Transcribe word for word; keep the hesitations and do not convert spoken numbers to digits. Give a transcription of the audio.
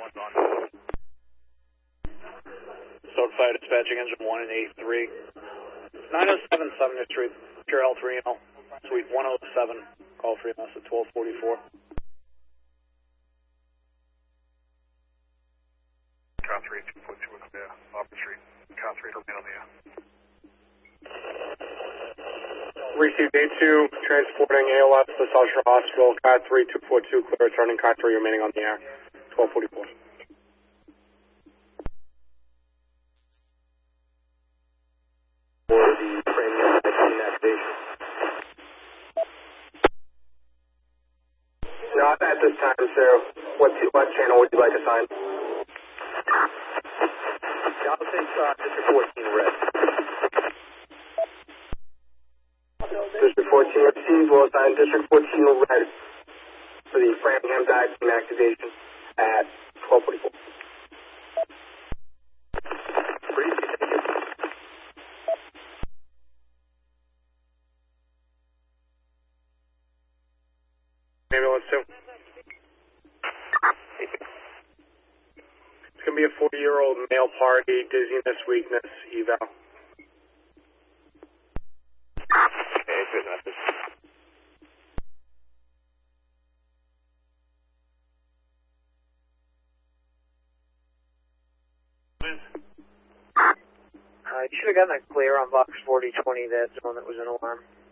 one's on. Stoke Fire Dispatching Engine one and eight three. nine oh seven seventh Street, Pure Health Reno, Suite one oh seven, call for E M S at twelve forty-four. Car three, two four two, clear, Auburn Street. Car three, remain on the air. Received A two, transporting A L S to South Shore Hospital, Car three, two four two, clear, returning Car three, remaining on the air, twelve forty-four. For the premium vaccine activation. Not at this time, sir. What, what channel would you like assigned? I'll take uh, District fourteen red. District fourteen received, will assign District fourteen red for the Framingham vaccine activation at twelve forty-four. Briefly, thank you. Ambulance two. It's going to be a forty-year-old male party, dizziness, weakness, eval. Okay, good message. Uh, you should have gotten that clear on box forty twenty, that's the one that was an alarm.